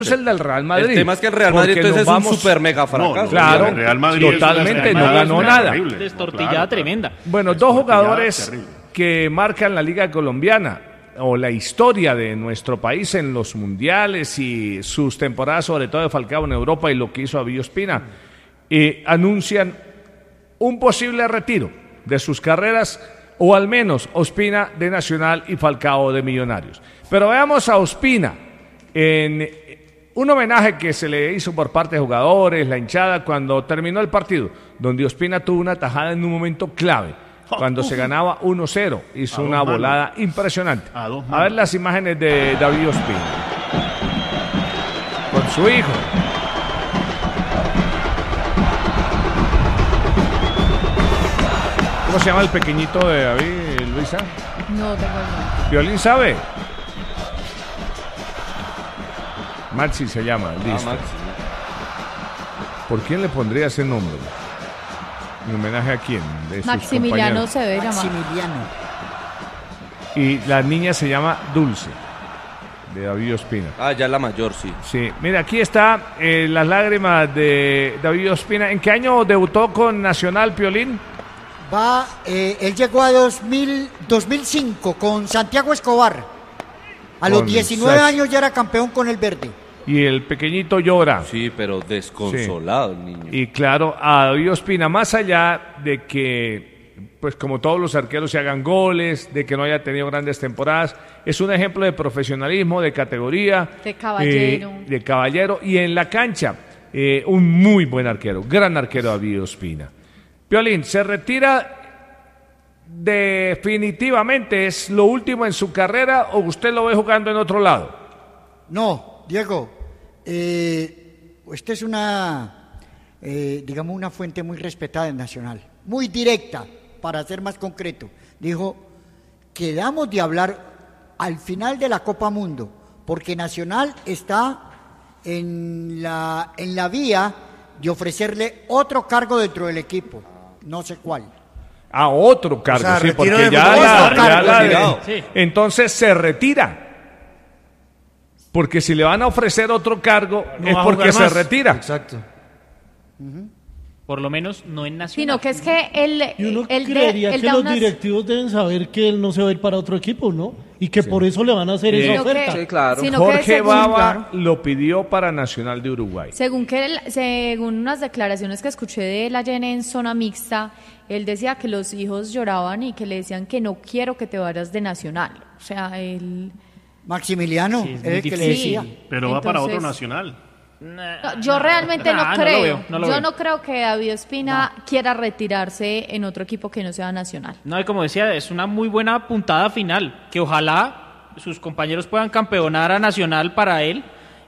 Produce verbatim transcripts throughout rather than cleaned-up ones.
es el del Real Madrid. El tema es que el Real Madrid entonces es vamos... un super mega fracaso. No, no, claro, el Real Madrid totalmente no ganó nada. Destortillada claro, tremenda. Bueno, dos jugadores terrible. que marcan la liga colombiana o la historia de nuestro país en los mundiales y sus temporadas, sobre todo de Falcao en Europa y lo que hizo David Ospina, eh, anuncian un posible retiro de sus carreras, o al menos Ospina de Nacional y Falcao de Millonarios. Pero veamos a Ospina en un homenaje que se le hizo por parte de jugadores, la hinchada, cuando terminó el partido, donde Ospina tuvo una tajada en un momento clave, cuando se ganaba uno cero, hizo una volada impresionante. A, a ver las imágenes de David Ospina con su hijo. ¿Cómo se llama el pequeñito de David, Luisa? No tengo el nombre. ¿Violín sabe? Maxi se llama, listo. Ah, Maxi. ¿Por quién le pondría ese nombre? ¿En homenaje a quién? De Maximiliano se debe llamar. Maximiliano. Y la niña se llama Dulce, de David Ospina. Ah, ya la mayor, sí. Sí, mira, aquí está eh, las lágrimas de David Ospina. ¿En qué año debutó con Nacional, Piolín? Va, eh, él llegó a dos mil, dos mil cinco con Santiago Escobar. A con los diecinueve Sach. años ya era campeón con el verde. Y el pequeñito llora. Sí, pero desconsolado sí. el niño. Y claro, a David Ospina, más allá de que, pues como todos los arqueros se hagan goles, de que no haya tenido grandes temporadas, es un ejemplo de profesionalismo, de categoría. De caballero. Eh, de caballero. Y en la cancha, eh, un muy buen arquero, gran arquero David Ospina. Piolín, ¿se retira definitivamente? ¿Es lo último en su carrera o usted lo ve jugando en otro lado? No, Diego, eh, esta es una, eh, digamos, una fuente muy respetada en Nacional, muy directa, para ser más concreto. Dijo, quedamos de hablar al final de la Copa Mundo, porque Nacional está en la, en la vía de ofrecerle otro cargo dentro del equipo. No sé cuál. A otro cargo, o sea, sí, porque ya la, ya la de, sí. Entonces se retira. Porque si le van a ofrecer otro cargo no es porque se retira. Exacto. Uh-huh. Por lo menos no en Nacional. Sino que es que él... Y uno él creería de, él que los unas... directivos deben saber que él no se va a ir para otro equipo, ¿no? Y que sí. por eso le van a hacer sí. esa oferta. Que, sí, claro. Jorge según, Baba claro. lo pidió para Nacional de Uruguay. Según que él, según unas declaraciones que escuché de él ayer en zona mixta, él decía que los hijos lloraban y que le decían que no quiero que te vayas de Nacional. O sea, él... Maximiliano, sí, es el que le decía. Pero Entonces, va para otro Nacional. No, yo realmente nah, no creo. No lo veo, no lo yo veo. no creo que David Ospina no. quiera retirarse en otro equipo que no sea Nacional. No, y como decía, es una muy buena puntada final, que ojalá sus compañeros puedan campeonar a Nacional para él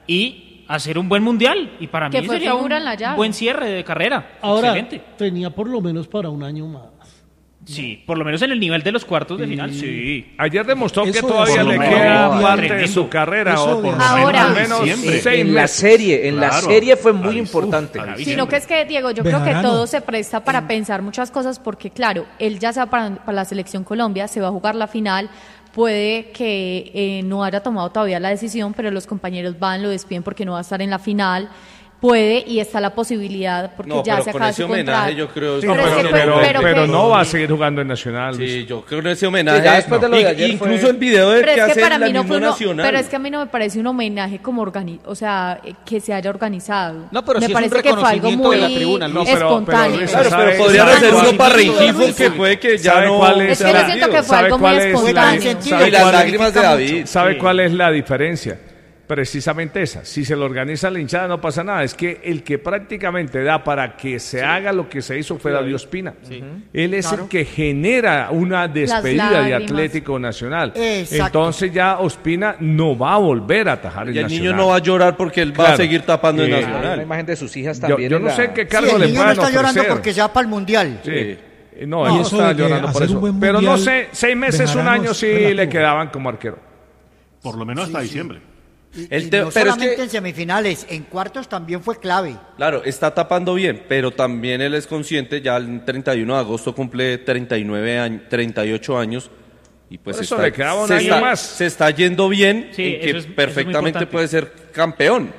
y hacer un buen mundial. Y para que mí sería un buen cierre de carrera. Ahora, excelente. Tenía por lo menos para un año más. Sí, por lo menos en el nivel de los cuartos de final, sí. Ayer demostró eso que todavía le queda parte tremendo. de su carrera, o por lo Ahora, menos, al menos sí, seis en la serie, en claro. la serie fue muy Ay, importante. Uf, Sino que es que, Diego, yo Vejarano. creo que todo se presta para pensar muchas cosas, porque claro, él ya se va para, para la Selección Colombia, se va a jugar la final, puede que eh, no haya tomado todavía la decisión, pero los compañeros van, lo despiden porque no va a estar en la final. Puede, y está la posibilidad, porque no, ya se acaba su contrato. Yo creo sí, no, pero, pero, pero, pero, pero no va a seguir jugando en Nacional. Sí, yo creo que ese homenaje. Sí, ya después no. de lo de ayer incluso fue... el video de pero que es que hace para la mí no fue uno, Nacional. Pero es que a mí no me parece un homenaje como organi o sea, que se haya organizado. No, pero me sí parece es un que fue algo muy de la tribuna, ¿no? espontáneo. Pero, pero, claro, pero podrían hacer uno para Rengifo que puede que ya no. Cuál es es que yo siento que fue algo muy espontáneo. Y las lágrimas de David. ¿Sabe cuál es la diferencia? Precisamente esa, si se lo organiza la hinchada no pasa nada, es que el que prácticamente da para que se sí. haga lo que se hizo fue David Ospina. Sí. Él es claro. el que genera una despedida de Atlético Nacional. Exacto. Entonces ya Ospina no va a volver a atajar el y el Nacional. niño no va a llorar porque él claro. va a seguir tapando eh, el Nacional. La imagen de sus hijas también. Yo, yo no la... sé qué cargo sí, le puedan ofrecer. El niño no no está ofrecer. llorando porque se va para el Mundial. Sí. sí. No, él no está llorando por eso. Pero no sé, seis meses, un año sí relativo. le quedaban como arquero. Por lo menos hasta sí, diciembre. Sí. Y, el y te, no pero solamente es que, en semifinales, en cuartos también fue clave. Claro, está tapando bien, pero también él es consciente, ya el treinta y uno de agosto cumple treinta y nueve años, treinta y ocho años, y pues Por eso está, le quedaba un se, año está, más. se está yendo bien, sí, en que es, perfectamente puede ser campeón.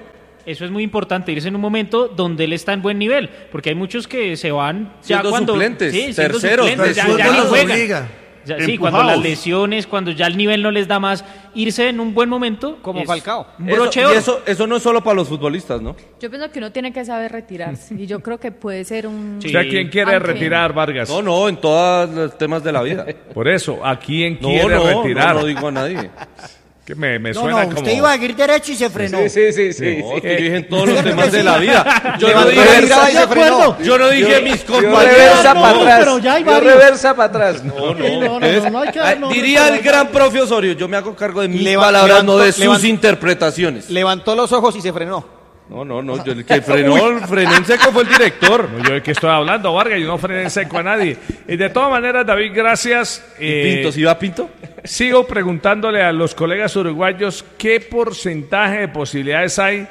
Eso es muy importante, irse en un momento donde él está en buen nivel, porque hay muchos que se van ya siendo cuando suplentes, sí, siendo terceros, suplentes, ya, terceros, ya ni los juegan. obliga. Ya, sí, cuando las lesiones, cuando ya el nivel no les da más, irse en un buen momento. Como es Falcao. un Eso, broche y de oro. eso, eso no es solo para los futbolistas, ¿no? Yo pienso que uno tiene que saber retirarse y yo creo que puede ser un... Sí. ¿Usted a quién quiere Aunque- retirar, Vargas? No, no, en todos los temas de la vida. Por eso, ¿a quién No, quiere no, retirar? no, no digo a nadie. Que me, me No, suena no, como... usted iba a seguir derecho y se frenó. Sí, sí, sí, sí. No, es que yo dije en todos los temas de la vida. Yo no Levantó dije, la mirada y se frenó. yo no dije mis Yo compañeros. reversa no, para atrás. pero ya hay Yo varios. reversa para atrás. No, Sí, no, no, Entonces, no, no hay que ah, dar nombres, diría pero el hay gran varios. profe Osorio, yo me hago cargo de mis Leva- palabras, no de levantó- sus levant- interpretaciones. Levantó los ojos y se frenó. No, no, no, yo, el que frenó, frenó en seco fue el director. No, yo de qué estoy hablando, Vargas, yo no frené en seco a nadie. Y de todas maneras, David, gracias. ¿Y Eh, Pinto, si va Pinto? Sigo preguntándole a los colegas uruguayos qué porcentaje de posibilidades hay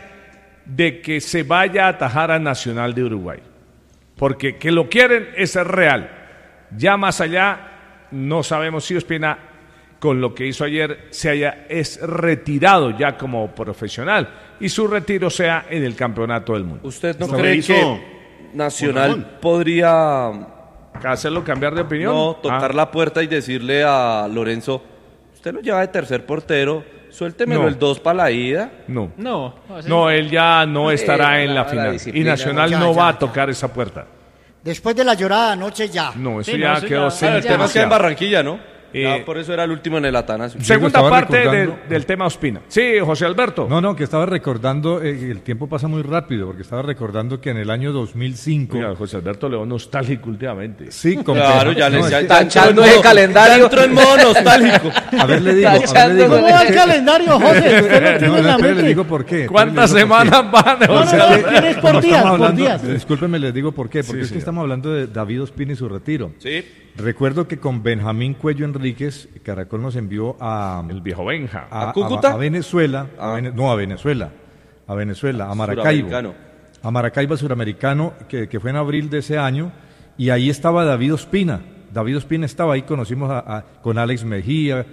de que se vaya a atajar a Nacional de Uruguay. Porque que lo quieren es real. Ya más allá, no sabemos si Ospina, con lo que hizo ayer, se haya es retirado ya como profesional y su retiro sea en el campeonato del mundo. ¿Usted no Eso cree hizo que Nacional Mondragón. podría ¿Hacerlo cambiar de opinión? no tocar Ah. la puerta y decirle a Lorenzo, usted lo lleva de tercer portero, suéltemelo No. el dos para la ida? No. No, o sea, No, él ya no estará Eh, en la- la la final. Y disciplina, Nacional ya, no ya, va a ya. tocar esa puerta. Después de la llorada anoche ya. No, eso Sí, no, ya eso quedó ya- sin Ah, el tema es que en demasiado. Barranquilla, ¿no? Ya, Eh, por eso era el último en el Atanasio. Segunda estaba parte de- recordando- del tema Ospina. Sí, José Alberto. No, no, que estaba recordando, eh, el tiempo pasa muy rápido, porque estaba recordando que en el año dos mil cinco... Oiga, José Alberto León nostálgico últimamente. Sí, con Claro, ya no, les es ya, que- ya entró en Tachando modo- ese calendario. ya entró en modo nostálgico. A ver, le digo, a ver, le Tachando digo. ¿Cómo va el calendario, José? Usted lo tiene No, en no, la espere, le mente. digo por qué. ¿Cuántas espere, le digo por qué. semanas van, No, José no, no, Alberto? tienes por Como días, estamos por hablando, días. discúlpeme, les digo por qué, porque Sí, es que señor. estamos hablando de David Ospina y su retiro. Sí. Recuerdo que con Benjamín Cuello Enríquez, Caracol nos envió a, El viejo Benja. a, ¿A Cúcuta? a- a Venezuela, a Ah. Vene- no a Venezuela, a Venezuela, a Maracaibo, Suramericano. a Maracaibo suramericano, que, que fue en abril de ese año, y ahí estaba David Ospina. David Ospina estaba ahí, conocimos a- a- con Alex Mejía,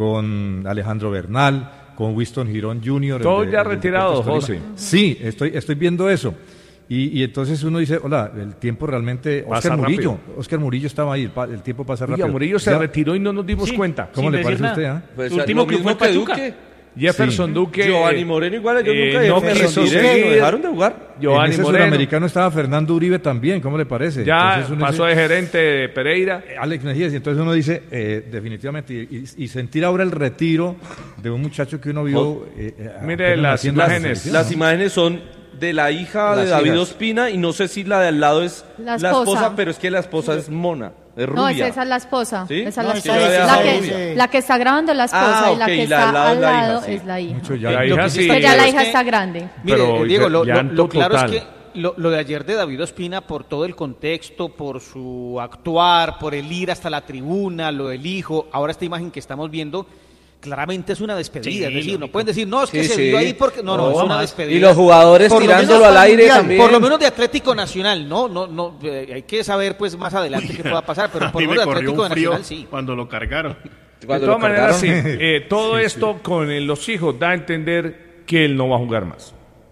con Alejandro Bernal, con Winston Girón junior Todo el de- ya el de retirado, Deportes Tolima. Sí, estoy, estoy viendo eso. Y, y entonces uno dice, hola, el tiempo realmente... Pasa Oscar Murillo, rápido. Oscar Murillo estaba ahí, el, pa- el tiempo pasa Oiga, rápido. Murillo se Ya- retiró y no nos dimos Sí. cuenta. ¿Cómo sin le decir parece a usted? nada. ah? Pues Su último lo club mismo fue que Pachuca. Duque. Jefferson Duque. Giovanni Moreno igual, ellos eh, nunca no dejaron quiso de seguir, seguir. dejaron de jugar. Giovanni en ese Moreno. suramericano estaba Fernando Uribe también, ¿cómo le parece? Ya Entonces uno pasó dice, de gerente de Pereira. eh, Alex Mejías, y entonces uno dice, eh, definitivamente, y, y- y sentir ahora el retiro de un muchacho que uno vio... eh, eh, Mire apenas las haciendo la imágenes. selección, Las ¿no? imágenes son de la hija Las de David hijas. Ospina y no sé si la de al lado es La la esposa. esposa, pero es que la esposa es mona, es rubia. No, esa, esa es la esposa. ¿Sí? Esa es No, la es que esposa. yo había la, dejado que, rubia. la que está grabando es la esposa Ah, y la ok, que y la está al lado al es la hija, lado sí. es la hija. Mucho La ya- hija lo que sí. sí Pero ya creo la es hija que- está grande. Mire, Pero eh, Diego, lo, lo- llanto lo claro total. es que lo, lo de ayer de David Ospina, por todo el contexto, por su actuar, por el ir hasta la tribuna, lo del hijo, ahora esta imagen que estamos viendo, claramente es una despedida. Sí, es decir, no lógico. pueden decir, no, es que Sí, se sí. vio ahí porque... No, no, No, es una más. despedida. Y los jugadores Por lo tirándolo menos al aire mundial, también. Por lo menos de Atlético Nacional, no, no, no, eh, hay que saber pues más adelante qué pueda pasar, pero A por mí lo me menos de corrió Atlético un frío Nacional sí. cuando lo cargaron. De Cuando todas lo maneras, sí. cargaron. eh, todo esto con eh, los hijos da a entender que él no va a jugar más.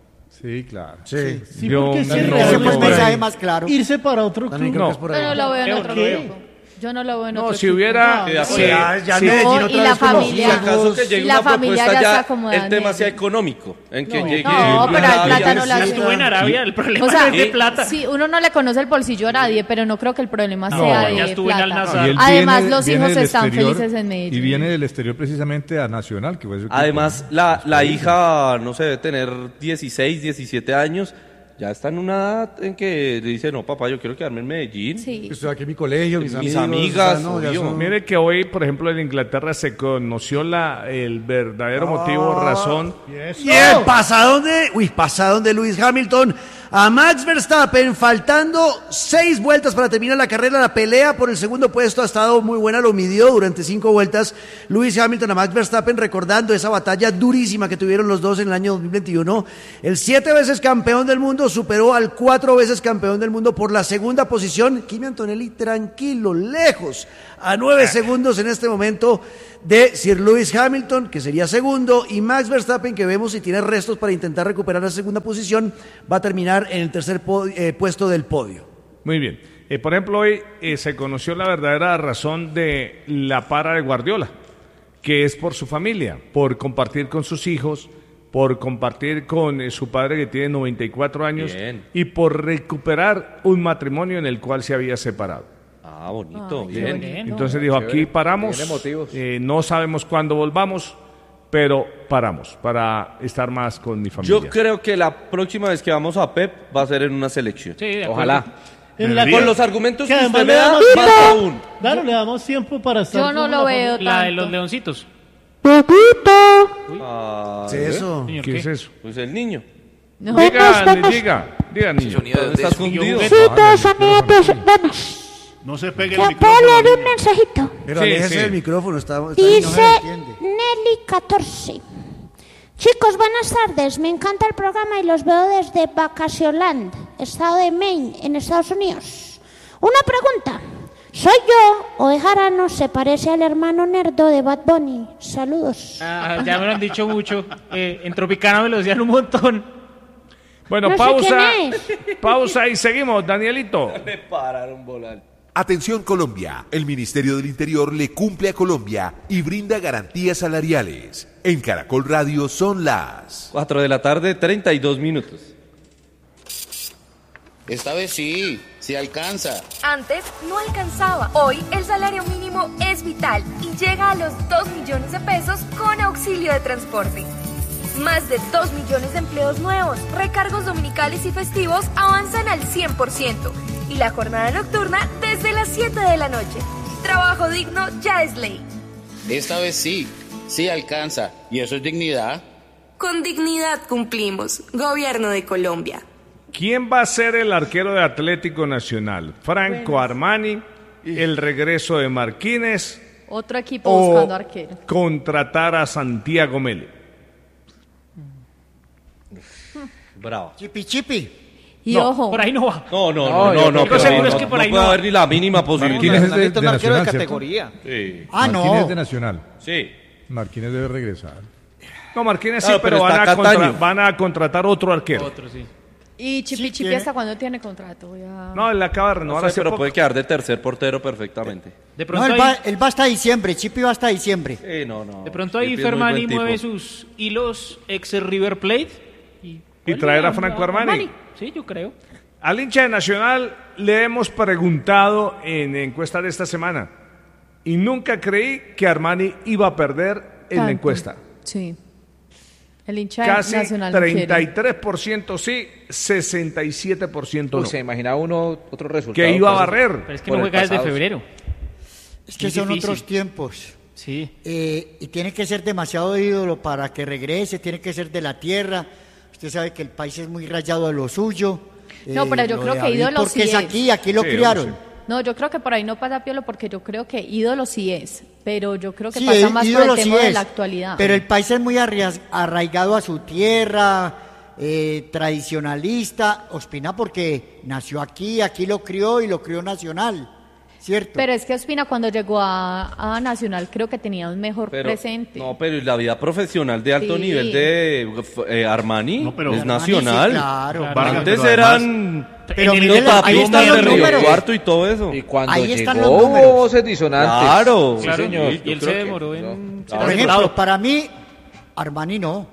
Sí, claro. Sí. Sí, Yo porque no- es no- Ese irreal fue el no- mensaje más claro. irse para otro club. No. Yo no lo veo en Creo otro que- equipo. Yo no lo veo en No, otro si equipo. hubiera... No, Sí, no. sí, ya- ya sí. Medellín No, otra y la vez con los familia. Si acaso que Y llegue la una familia propuesta ya ya, está acomodada el tema en sea eso. económico, en que No. llegue... No, pero al Arabia. plata no la Ya estuvo en Arabia, el problema O sea, no es de plata. sí, uno no le conoce el bolsillo a nadie, pero no creo que el problema No, sea ya de estuvo en plata. Al-Nassr. Y él Además, viene- los viene hijos del están exterior, felices en Medellín. Y viene del exterior precisamente a Nacional, que fue su equipo. Además, la, la hija, no sé, debe tener dieciséis, diecisiete años, ya está en una edad en que le dice, no, papá, yo quiero quedarme en Medellín. Sí. Estoy aquí en mi colegio, mis, Mis amigos, amigas, o sea, no, ya obvio. son- Mire que hoy, por ejemplo, en Inglaterra se conoció la, el verdadero motivo, razón. Y el pasadón de, uy, pasadón de Lewis Hamilton a Max Verstappen, faltando seis vueltas para terminar la carrera. La pelea por el segundo puesto ha estado muy buena, lo midió durante cinco vueltas Lewis Hamilton a Max Verstappen, recordando esa batalla durísima que tuvieron los dos en el año dos mil veintiuno. El siete veces campeón del mundo superó al cuatro veces campeón del mundo por la segunda posición. Kimi Antonelli tranquilo, lejos, a nueve segundos en este momento de Sir Lewis Hamilton, que sería segundo, y Max Verstappen, que vemos si tiene restos para intentar recuperar la segunda posición, va a terminar en el tercer po- eh, puesto del podio. Muy bien. Eh, por ejemplo, hoy eh, se conoció la verdadera razón de la para de Guardiola, que es por su familia, por compartir con sus hijos, por compartir con eh, su padre que tiene noventa y cuatro años, Bien. y por recuperar un matrimonio en el cual se había separado. Ah, bonito, Ay, qué bien. bonito. Entonces dijo, aquí paramos, Tiene motivos. eh, no sabemos cuándo volvamos, pero paramos para estar más con mi familia. Yo creo que la próxima vez que vamos a Pep va a ser en una selección. Sí, de acuerdo. Ojalá. En la- Con los argumentos que, que usted además me le da, damos más tiempo. aún. Claro, le damos tiempo para estar. Yo no con lo la veo familia. La de tanto. los leoncitos. Ah, ¿Qué es eso? Señor, ¿Qué ¿qué? es eso? Pues el niño. No. Diga, diga, diga, niño. ¿Dónde está escondido? No se pegue Yo el puedo micrófono. leer un niño. mensajito. Pero Sí, aléjese sí. del micrófono, está, está ahí, no se le Dice entiende. Nelly catorce. Chicos, buenas tardes. Me encanta el programa y los veo desde Vacacionland, estado de Maine, en Estados Unidos. Una pregunta. ¿Soy yo o Ejarano se parece al hermano nerdo de Bad Bunny? Saludos. Ah, ya me lo han dicho mucho. Eh, en Tropicana me lo decían un montón. Bueno, No sé pausa, quién pausa y seguimos, Danielito. Le pararon volar. Atención Colombia, el Ministerio del Interior le cumple a Colombia y brinda garantías salariales. En Caracol Radio son las cuatro de la tarde, treinta y dos minutos. Esta vez sí, sí alcanza. Antes no alcanzaba. Hoy el salario mínimo es vital y llega a los dos millones de pesos con auxilio de transporte. Más de dos millones de empleos nuevos, recargos dominicales y festivos avanzan al cien por ciento y la jornada nocturna desde las siete de la noche. Trabajo digno ya es ley. Esta vez sí, sí alcanza. ¿Y eso es dignidad? Con dignidad cumplimos. Gobierno de Colombia. ¿Quién va a ser el arquero de Atlético Nacional? ¿Franco Armani? ¿El regreso de Marquínez? Otro equipo ¿O buscando arquero. contratar a Santiago Mele? Bravo. Chipi, chipi. Y No, ojo. Por ahí no va. No, no, No, no, yo no, no, creo que pero seguro no, es que no por ahí puede no. haber ni la mínima posibilidad. Marquínez es de, Necesita de un arquero de Nacional, ¿cierto? categoría. Sí, Ah, Marquínez no. de Nacional. sí. Marquínez debe regresar. No, Marquínez Claro, sí, pero, pero van, está a contra- Cataño. van a contratar otro arquero. Otro, sí. ¿Y Chipi Sí, Chipi tiene. hasta cuándo tiene contrato? Voy a- No, él acaba de No renovar sé, hace pero poco. puede quedar de tercer portero perfectamente. De No, pronto, él va, ahí, él va hasta diciembre. Chipi va hasta diciembre. Sí, no, no. de pronto ahí Chipi es muy Fermani buen tipo. mueve sus hilos ex River Plate. Y, Y traer a Franco Armani. Sí, yo creo. Al hincha de Nacional le hemos preguntado en encuesta de esta semana y nunca creí que Armani iba a perder en la Tanto. encuesta. Sí. El hincha Casi nacional no treinta y quiere. tres por ciento sí, sesenta y siete por ciento no. Uy, se imagina uno otro resultado. Que iba a pues, barrer. Pero es que por no el juega desde pasado. febrero. Es que Muy son difícil. otros tiempos. Sí. Eh, y tiene que ser demasiado ídolo para que regrese, tiene que ser de la tierra. Usted sabe que el país es muy rayado a lo suyo. No, pero yo lo creo de que David, ídolo porque sí es es. aquí, aquí lo Sí, criaron. hombre, No, yo creo que por ahí no pasa Piolo porque yo creo que ídolo sí es, pero yo creo que Sí, pasa el más por ídolo el sí tema de es, la actualidad. Pero el país es muy arrais- arraigado a su tierra, eh, tradicionalista. Ospina porque nació aquí, aquí lo crió y lo crió Nacional, ¿cierto? Pero es que Ospina cuando llegó a, a Nacional creo que tenía un mejor Pero, presente. no, pero ¿y la vida profesional de alto Sí. nivel de eh, Armani No, pero- es Armani, nacional. sí, claro. Vargas, Antes pero eran Pero en el mire, los ahí tapitos están los de Río números. Cuarto y todo eso. Y cuando Ahí están llegó los hubo números. voces disonantes. Claro, Sí, Claro, señor. y Yo él creo se que- demoró en no, ser Por claro. ejemplo, para mí, Armani no.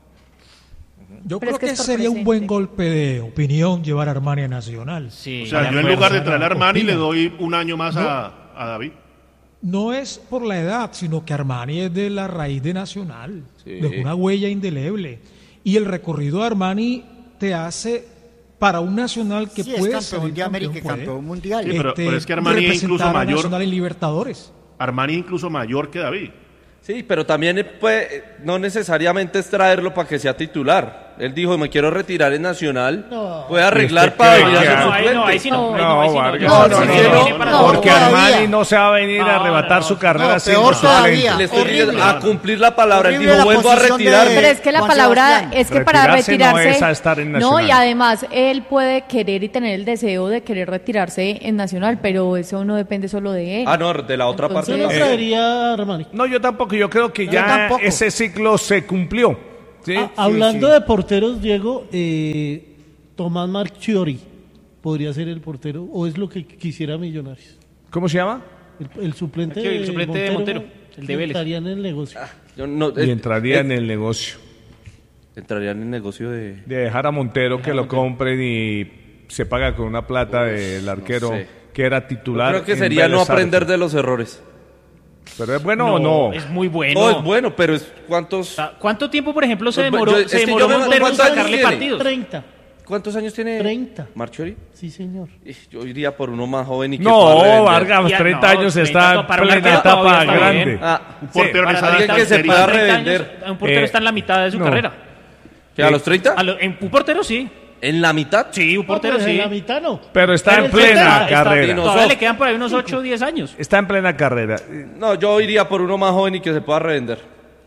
Yo Pero creo es que que, es por sería un presente. buen golpe de opinión llevar a Armani a Nacional. Sí, O sea, de yo en acuerdo. lugar de traer a Armani Opina. le doy un año más a, a David. No es por la edad, sino que Armani es de la raíz de Nacional, Sí. de una huella indeleble. Y el recorrido de Armani te hace para un Nacional que Sí, es puede campeón salir de América y campeón, puede, campeón mundial. Sí, pero- pero es que Armani es representar incluso a mayor. Nacional en Libertadores. Armani incluso mayor que David. Sí, pero también eh, puede- no necesariamente es traerlo para que sea titular. Él dijo, me quiero retirar en Nacional. No. Puede arreglar para venir a ser No, ahí suplente. no, ahí sí no. ahí No, no, ahí sí no. Vargas, Yo- no, yo- no, yo- no, yo- no, yo- para- no, porque todavía. Armani no se va a venir a No, arrebatar no, su no. carrera No, siendo peor suplente. todavía. Le estoy Horrible. diciendo, a cumplir la palabra. Él Horrible dijo, la vuelvo a posición de- retirarme. Pero es que la Juan palabra Sebastián. es que para Retirarse no retirarse es a estar en no, Nacional. y además él puede querer y tener el deseo de querer retirarse en Nacional, pero eso no depende solo de él. Ah, no, de la otra parte. Yo no también. traería a Armani. No, yo tampoco, yo creo que Yo ya tampoco. ese ciclo se cumplió. ¿sí? A- hablando de porteros, Diego, eh, Tomás Marchiori podría ser el portero, o es lo que quisiera Millonarios. ¿Cómo se llama? El, el suplente, Marchiori, el suplente de Montero, el de Vélez. Estaría en el negocio. Yo no, Y eh, entraría eh, en el negocio. Entraría en el negocio de... De dejar a Montero que lo compren y se paga con una plata del arquero sé. que era Yo titular. creo que en sería no Vélez aprender Sarsfield. de los errores. ¿Pero es bueno o no? Es muy bueno. No, es bueno, pero es ¿cuántos, ¿Cuánto tiempo, por ejemplo, se Pues, demoró, yo- es se que demoró yo me- Montero en ¿cuántos años sacarle tiene? partidos? treinta. ¿Cuántos años tiene treinta. Marchiori? Sí, señor. Ih, Yo iría por uno más joven y que No, pueda revender. Vargas, Ya, treinta no, años treinta está en para un plena arquero etapa todavía está grande. bien. Ah, Un portero en Para esa alguien edad que tan se seria. pueda treinta revender. años, un portero Eh, está en la mitad de su no. carrera. ¿Que a los treinta? A lo- en un portero sí. ¿En la mitad? Sí, un portero No, pues, sí. en la mitad no. Pero está en Pero plena está- Está- carrera. no. Todavía le quedan por ahí unos ocho o diez años. Está en plena carrera. No, yo iría por uno más joven y que se pueda revender.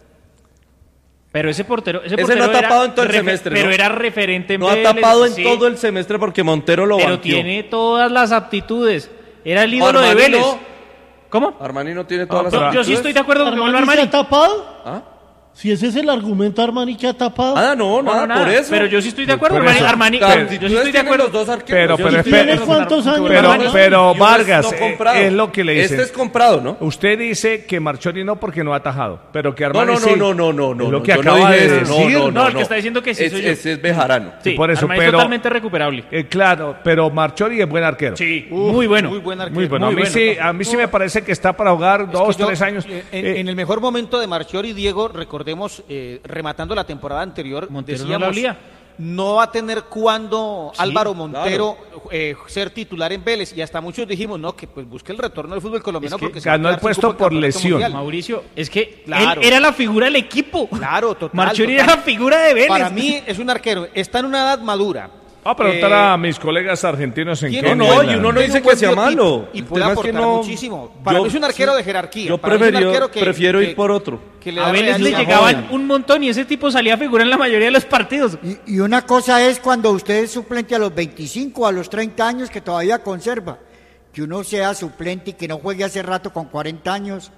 Pero ese portero, ese Ese portero no ha tapado era en todo el refe- semestre, Pero ¿no? era referente en No ha Vélez, tapado en sí. todo el semestre porque Montero lo Pero banqueó. tiene todas las aptitudes. Era el ídolo de Armani Vélez. no. ¿Cómo? Armani no tiene todas Ah, las pero- Yo, yo sí aptitudes. estoy de acuerdo con que vuelva ¿Armani se Armani. ha tapado? ¿Ah? Si ese es el argumento, Armani que ha tapado. Ah, no, No, nada, no, nada. por eso. Pero yo sí estoy de acuerdo. Por Armani, eso. Armani, Las pero yo sí aptitudes estoy de tienen acuerdo. los dos arqueros. Pero, Yo pero, sí espere- ¿Tiene cuántos años? Pero, Armani? pero Yo Vargas, no eh, comprado. es lo que le dice. Este es comprado, ¿no? Usted dice que Marchiori no porque no ha atajado, pero que No, Armani no, sí. no, no, no, no. Es lo no, que yo no acaba dije de eso. decir. No, no, No, no. el que está diciendo que sí Es- soy yo. Ese es Bejarano. Sí, por eso, Armani pero- es totalmente recuperable. Eh, claro, pero Marchiori es buen arquero. Sí, muy bueno. Muy buen arquero. Muy bueno. Muy a, mí bueno. sí, a mí sí me parece que está para jugar Es dos, que yo, tres años. eh, En, Eh, en el mejor momento de Marchiori, Diego, recordemos, eh, rematando la temporada anterior, Montero no decíamos, la olía. no va a tener cuando Sí, Álvaro Montero eh, ser titular en Vélez. Y hasta muchos dijimos, no, que pues busque el retorno del fútbol colombiano. Es que porque se va a ganó el quedar sin puesto cupo por del campeonato lesión. mundial. Mauricio, es que Claro. él era la figura del equipo. Claro, total. Marchiori total. era la figura de Vélez. Para mí es un arquero, está en una edad madura. Voy a preguntar Eh, a mis colegas argentinos en tiene qué un No, nivel y andan. uno no Tiene dice un que buen sea biotipo malo. y El puede tema es que aportar no- muchísimo. Para yo- mí es un arquero sí. de jerarquía. Yo Para mí es un prefiero- arquero que- prefiero ir que- por otro. que le A da Vélez le regaños a llegaban joven. un montón y ese tipo salía a figurar en la mayoría de los partidos. Y, y una cosa es cuando usted es suplente a los veinticinco, a los treinta años que todavía conserva. Que uno sea suplente y que no juegue hace rato con cuarenta años.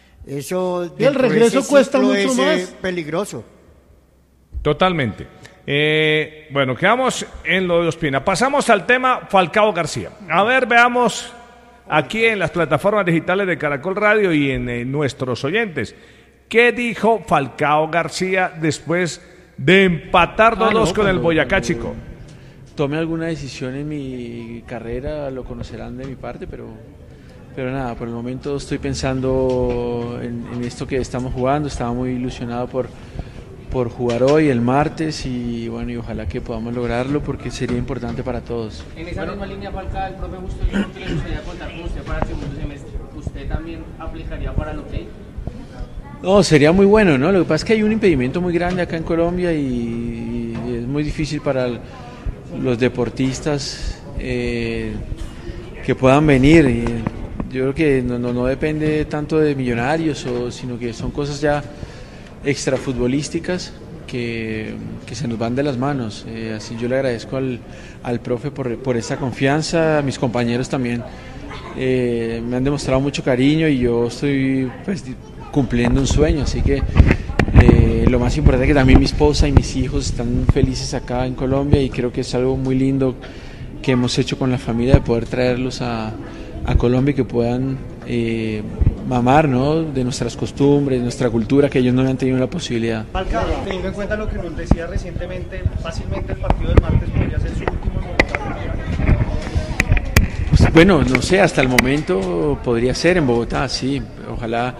Eso Y el dentro de regreso ese cuesta ciclo mucho es, más. eh, peligroso. Totalmente. Eh, bueno, quedamos en lo de Ospina. Pasamos al tema Falcao García. A ver, veamos aquí en las plataformas digitales de Caracol Radio y en eh, nuestros oyentes. ¿Qué dijo Falcao García después de empatar dos Ah, no, con el cuando- Boyacá cuando Chico? Tome alguna decisión en mi carrera, lo conocerán de mi parte, pero, pero nada, por el momento estoy pensando en, en esto que estamos jugando. Estaba muy ilusionado por, por jugar hoy, el martes, y bueno, y ojalá que podamos lograrlo porque sería importante para todos. En esa misma línea, Falcao, el profe Justo dijo que le gustaría contar con usted para el segundo semestre. ¿Usted también aplicaría para lo que? No, sería muy bueno, ¿no? Lo que pasa es que hay un impedimento muy grande acá en Colombia y, y es muy difícil para el- los deportistas eh, que puedan venir. Y yo creo que no, no, no depende tanto de Millonarios, o, sino que son cosas ya extrafutbolísticas que, que se nos van de las manos. Eh, así yo le agradezco al, al profe por, por esta confianza, a mis compañeros también. Eh, me han demostrado mucho cariño y yo estoy pues, cumpliendo un sueño, así que eh, lo más importante es que también mi esposa y mis hijos están felices acá en Colombia y creo que es algo muy lindo que hemos hecho con la familia de poder traerlos a, a Colombia y que puedan eh, mamar, ¿no?, de nuestras costumbres, de nuestra cultura, que ellos no habían tenido la posibilidad. Falcao, teniendo en cuenta lo que nos decía recientemente, fácilmente el partido del martes podría ser su último en Bogotá. Pues, bueno, no sé, hasta el momento podría ser en Bogotá, sí. Ojalá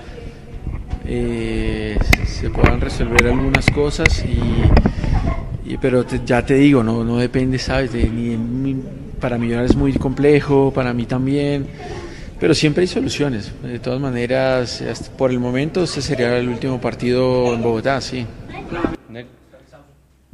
eh, se puedan resolver algunas cosas, y, y pero te- ya te digo, no, no depende, ¿sabes? De, ni de mí. Para Millonarios es muy complejo, para mí también, pero siempre hay soluciones. De todas maneras, hasta por el momento este sería el último partido en Bogotá, sí.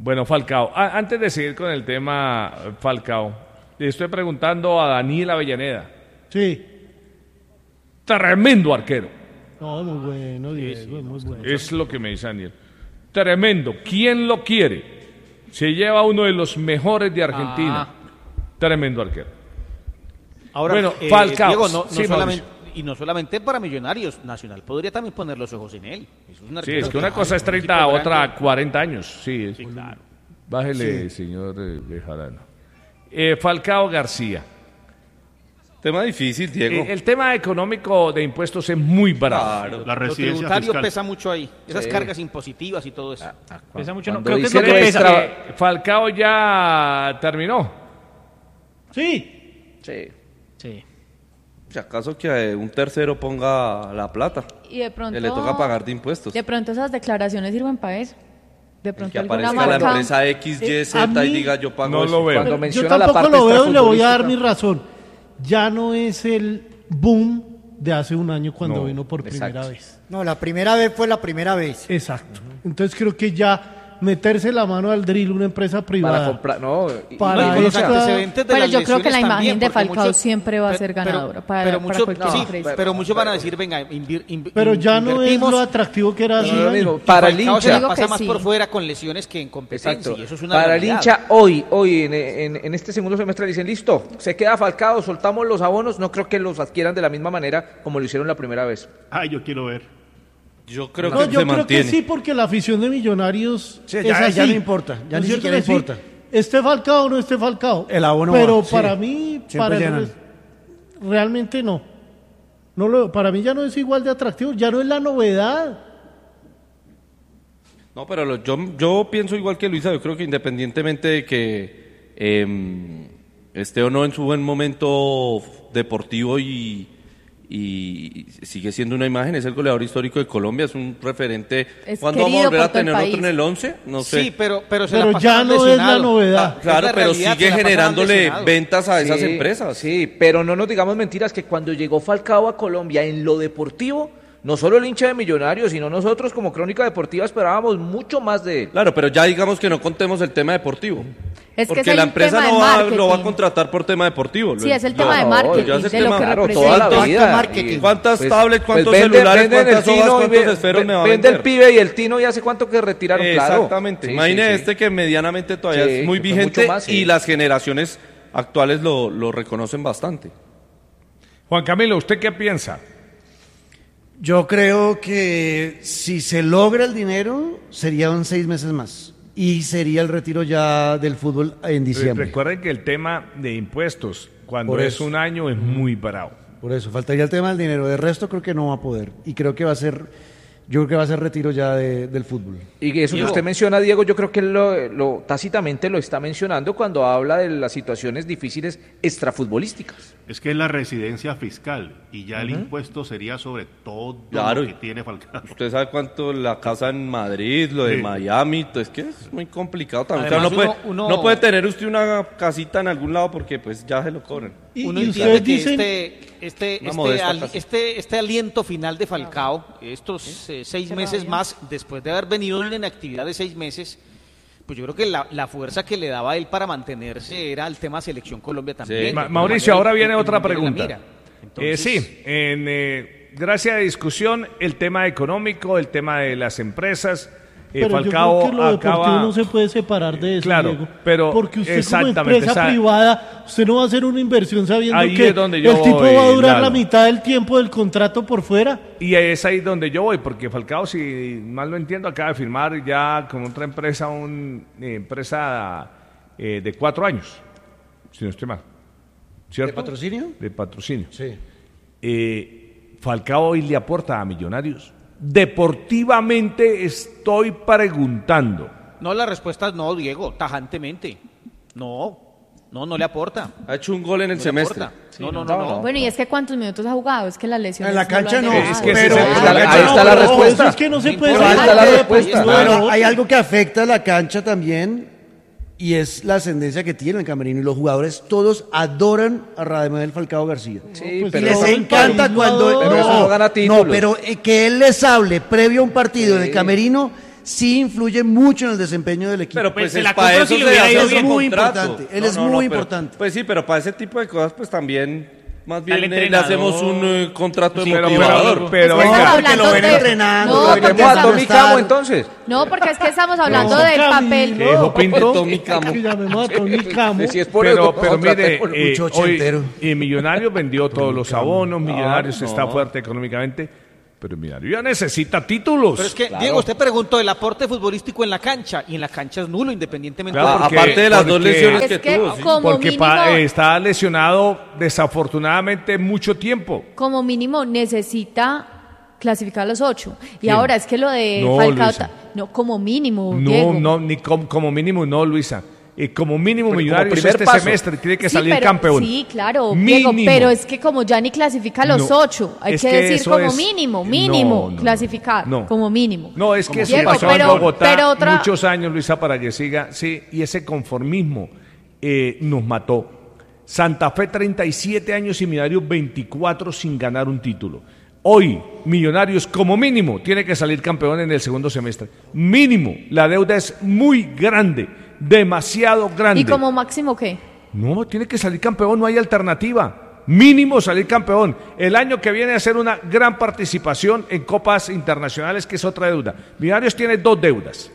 Bueno, Falcao, a- antes de seguir con el tema Falcao, le estoy preguntando a Daniel Avellaneda. Sí. Tremendo arquero. No, muy bueno, Diego, muy bueno. Es lo que me dice Daniel. Tremendo. ¿Quién lo quiere? Se lleva uno de los mejores de Argentina. Ah. Tremendo arquero. Ahora, bueno, eh, Falcao. Diego, no, no Sí, solamente, y no solamente para Millonarios, Nacional podría también poner los ojos en él. Eso es un Sí, arquero es que una que- cosa es un treinta, equipo otra grande. cuarenta años. Sí, es- claro. Bájele, Sí. señor eh, Bejarano. Eh, Falcao García. Tema difícil, Diego. Eh, el tema económico de impuestos es muy bravo. Claro. La Lo residencia tributario fiscal. pesa mucho ahí. Esas Sí. cargas impositivas y todo eso. Pesa mucho, no, Cuando creo que es dice lo que que pesa. que Falcao ya terminó. Sí. Sí. Sí. Si acaso que eh, un tercero ponga la plata. Y de pronto... Que le toca pagar de impuestos. De pronto esas declaraciones sirven para eso. De pronto Que alguna aparezca la marca... empresa X, Y, Eh, a Z y mí- diga yo pago No eso. lo veo. Cuando Yo menciona la tampoco parte lo veo y le voy a dar mi extrafutbolística. razón. Ya no es el boom de hace un año cuando No, vino por primera exacto. vez. No, la primera vez fue la primera vez. Exacto. Entonces creo que ya meterse la mano al drill una empresa privada. comprar- no, y- para y con los esta- antecedentes de Pero las yo creo que la lesiones imagen también, de porque Falcao muchos- siempre va a pero- ser pero- ganadora para, pero para mucho- cualquier sí, empresa. pero muchos van a decir, venga, invir- in- Pero in- ya no es invertimos. lo atractivo que era hace No, un lo año. mismo. Y Para el Falcao se hincha. la pasa más por fuera con lesiones que en competencia. Exacto. Y eso es una Para el realidad. hincha, hoy, hoy en, en- en este segundo semestre dicen, listo, se queda Falcao, soltamos los abonos, no creo que los adquieran de la misma manera como lo hicieron la primera vez. Ay, yo quiero ver. Yo creo No, que yo se creo mantiene. que sí, porque la afición de Millonarios Sí, es ya- así. ya no importa, ya ¿No es ni cierto siquiera que sí? importa. Esté Falcao o no esté Falcao. El abono Pero va, sí. para mí, Siempre para el llenan. res- realmente no. No lo, para mí ya no es igual de atractivo, ya no es la novedad. No, pero lo- yo, yo pienso igual que Luisa, yo creo que independientemente de que eh, esté o no en su buen momento deportivo y, y sigue siendo una imagen, es el goleador histórico de Colombia, es un referente. Es ¿Cuándo vamos a querido volver a por todo el tener otro país. en el once? No sé. Sí, pero, pero se Pero la ya pasaban no es la lesionado. novedad. Ah, Claro, es la pero realidad, sigue se la pasaban generándole lesionado. ventas a esas Sí, empresas. Sí, pero no nos digamos mentiras que cuando llegó Falcao a Colombia en lo deportivo, no solo el hincha de Millonarios, sino nosotros como Crónica Deportiva esperábamos mucho más de él. Claro, pero ya digamos que no contemos el tema deportivo. Es que porque es el la empresa tema de no va, marketing. lo va a contratar por tema deportivo. Sí, es el Lo- tema de no, marketing, ya es el de lo tema- que Claro, representa. toda la ¿Cuánto vida. marketing? Y, ¿Cuántas tablets, cuántos vende- celulares, venden cuántas el hojas, Tino y cuántos ve- esferos me va a vende vender? el pibe y el Tino y hace cuánto que retiraron, claro. Exactamente. Sí, Imagine sí, sí. este que medianamente todavía Sí, es muy que fue vigente mucho más, sí. y las generaciones actuales lo, lo reconocen bastante. Juan Camilo, ¿usted qué piensa? Yo creo que si se logra el dinero, serían seis meses más. Y sería el retiro ya del fútbol en diciembre. Recuerden que el tema de impuestos, cuando Por es eso. un año, es muy bravo. Por eso, faltaría el tema del dinero. De resto, creo que no va a poder. Y creo que va a ser, yo creo que va a ser retiro ya de- del fútbol. Y eso que Diego. usted menciona, Diego, yo creo que él lo, lo- tácitamente lo está mencionando cuando habla de las situaciones difíciles extrafutbolísticas. Es que es la residencia fiscal y ya el Ujú. impuesto sería sobre todo Claro. lo que tiene Falcao. Usted sabe cuánto la casa en Madrid, lo de Sí. Miami, es que es muy complicado también. Además, O sea, no, uno- puede, uno- no puede tener usted una casita en algún lado porque pues ya se lo cobran. Y, Uno y entiende ustedes que dicen, este, este, Una este, modesta ali- casa. este, este aliento final de Falcao, estos eh, seis meses más, después de haber venido en actividad de seis meses, pues yo creo que la, la fuerza que le daba a él para mantenerse era el tema Selección Colombia también. Ma- De Mauricio, manera ahora que- viene que otra mantiene la pregunta. mira. Eh, Entonces, sí, en eh, gracia de discusión, el tema económico, el tema de las empresas. Eh, pero Falcao yo creo que lo deportivo acaba. no se puede separar de eso, Claro, Diego. pero porque usted como exactamente, empresa esa- privada, usted no va a hacer una inversión sabiendo Ahí que es donde yo el tipo voy, va a durar Lalo. la mitad del tiempo del contrato por fuera. Y es ahí donde yo voy, porque Falcao, si mal lo entiendo, acaba de firmar ya con otra empresa, una empresa eh, de cuatro años, si no estoy mal. ¿Cierto? ¿De patrocinio? De patrocinio. Sí. Eh, Falcao hoy le aporta a Millonarios. Deportivamente estoy preguntando. no, la respuesta es no, Diego, tajantemente. No, no, no le aporta. Ha hecho un gol en el No le semestre. aporta. No, no, no, no. Bueno, y es que ¿cuántos minutos ha jugado? Es que las lesiones En la no lo han cancha no, dejado. Es que pero ese- en ahí la está cancha la no, respuesta. Eso es que no se puede Pero ahí sacar está la de respuesta. deportivo. Bueno, hay algo que afecta a la cancha también y es la ascendencia que tiene el camerino y los jugadores todos adoran a Radamel Falcao García. Sí, pues, Y pero, les todo el encanta país lo cuando adora. Pero eso no gana títulos. no, pero eh, que él les hable previo a un partido de camerino sí influye mucho en el desempeño del equipo. Pero pues, Pues, es la para compro eso si se le hubiera hace ido un bien. Muy contrato. importante, él No, es no, no, muy pero- importante. Pues sí, pero para ese tipo de cosas pues también más bien Al eh, le entrenador. hacemos un eh, contrato de pero- motivador. pero Estamos venga, porque lo ven de- entrenando, No, lo ven porque Llamemos a intentando Tommy estar- Camo entonces. No, porque es que estamos hablando No, del Camilo. papel. ¿Qué dijo Pinto? Tommy Camo. Que llamemos a Tony Camo. Si es por Pero, eso, pero mire, contratémoslo. eh, mucho hoy ochentero. y Millonarios vendió todos los abonos, Millonarios no. está fuerte económicamente, pero Millonarios ya necesita títulos. Pero es que, Diego, usted preguntó el aporte futbolístico en la cancha, y en la cancha es nulo, independientemente Claro, de... porque- Aparte de las dos porque- lesiones Es que, que tuvo. sí. como Porque mínimo, pa- eh, está lesionado desafortunadamente mucho tiempo. como mínimo necesita clasificar a los ocho. Y ¿Quién? ahora es que lo de No, Falcao, Luisa. ta- no, como mínimo, No, Diego. no, ni com- como mínimo no, Luisa. Eh, como mínimo Pero como Millonarios primer este paso. semestre tiene que Sí, salir pero- campeón. Sí, claro, Mínimo. Diego, pero es que como ya ni clasifica a los No, ocho, hay es que, que decir eso como es- mínimo, mínimo, No, no, clasificar, no. como mínimo. No, es que eso Diego, pasó pero- en Bogotá pero otra- muchos años, Luisa, para que siga, sí, y ese conformismo eh, nos mató. Santa Fe treinta y siete años y Millonarios veinticuatro sin ganar un título. Hoy, Millonarios como mínimo tiene que salir campeón en el segundo semestre. Mínimo, la deuda es muy grande, demasiado grande. ¿Y como máximo qué? No, tiene que salir campeón, no hay alternativa. Mínimo salir campeón. El año que viene a hacer una gran participación en copas internacionales, que es otra deuda. Millonarios tiene dos deudas.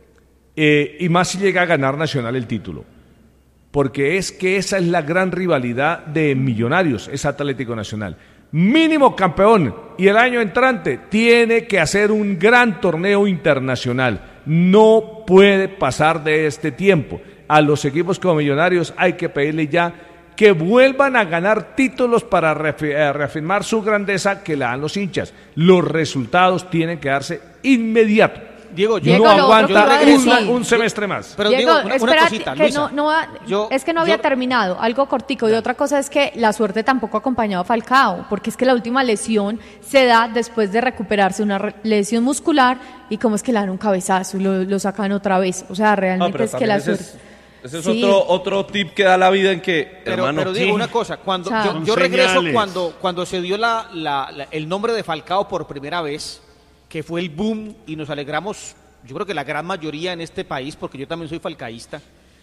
Eh, y más si llega a ganar Nacional el título. Porque es que esa es la gran rivalidad de Millonarios, es Atlético Nacional. Mínimo campeón. Y el año entrante tiene que hacer un gran torneo internacional. No puede pasar de este tiempo. A los equipos como Millonarios hay que pedirle ya que vuelvan a ganar títulos para refi- eh, reafirmar su grandeza que la dan los hinchas. Los resultados tienen que darse inmediato. Diego, Diego, no lo aguanta otro que iba a una- decir. un semestre más. Pero Diego, Diego, una, una espera, cosita, que Luisa. no, no va- Yo- es que no había yo- terminado, algo cortico. Y otra cosa es que la suerte tampoco ha acompañado a Falcao, porque es que la última lesión se da después de recuperarse una re- lesión muscular y como es que le dan un cabezazo y lo, lo sacan otra vez. O sea, Ah, realmente pero es que también la ese suerte... es, ese es Sí. otro, otro tip que da la vida en que, Pero, hermano, pero digo sí. una cosa, cuando O sea, yo, Son yo regreso señales. cuando, cuando se dio la, la- la- el nombre de Falcao por primera vez, que fue el boom, y nos alegramos, yo creo que la gran mayoría en este país, porque yo también soy falcaísta,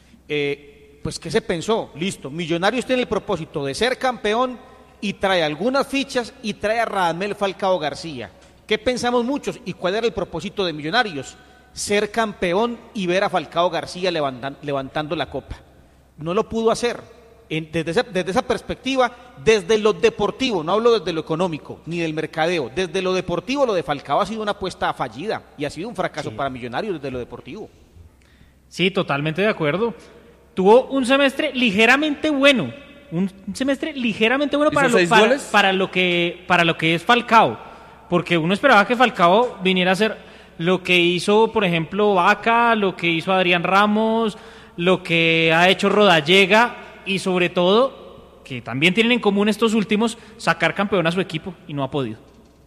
eh, pues ¿qué se pensó? Listo, Millonarios tiene el propósito de ser campeón y trae algunas fichas y trae a Radamel Falcao García. ¿Qué pensamos muchos? ¿Y cuál era el propósito de Millonarios? Ser campeón y ver a Falcao García levantan- levantando la copa. No lo pudo hacer. En- desde, esa, desde esa perspectiva, desde lo deportivo, no hablo desde lo económico, ni del mercadeo, desde lo deportivo lo de Falcao ha sido una apuesta fallida y ha sido un fracaso para Millonarios desde lo deportivo. Sí, totalmente de acuerdo. Tuvo un semestre ligeramente bueno, un semestre ligeramente bueno ¿Hizo para lo, seis para, goles? para lo que para lo que es Falcao, porque uno esperaba que Falcao viniera a hacer lo que hizo, por ejemplo, Vaca, lo que hizo Adrián Ramos, lo que ha hecho Rodallega y sobre todo, que también tienen en común estos últimos, sacar campeón a su equipo y no ha podido.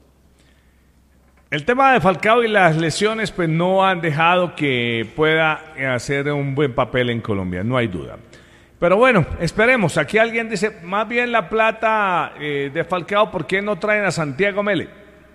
El tema de Falcao y las lesiones pues no han dejado que pueda hacer un buen papel en Colombia, no hay duda. Pero bueno, esperemos. Aquí alguien dice, más bien la plata eh, de Falcao, ¿por qué no traen a Santiago Mele?